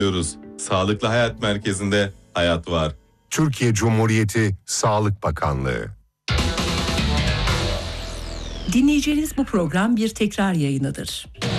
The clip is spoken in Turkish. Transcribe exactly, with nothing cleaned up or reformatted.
diyoruz. Sağlıklı Hayat Merkezi'nde hayat var. Türkiye Cumhuriyeti Sağlık Bakanlığı. Dinleyeceğiniz bu program bir tekrar yayınıdır.